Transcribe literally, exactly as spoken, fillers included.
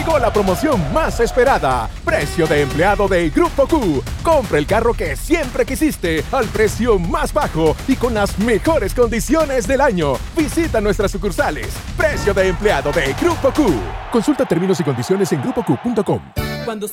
Llegó la promoción más esperada. Precio de empleado de Grupo Q. Compra el carro que siempre quisiste al precio más bajo y con las mejores condiciones del año. Visita nuestras sucursales. Precio de empleado de Grupo Q. Consulta términos y condiciones en grupo q punto com. Cuando se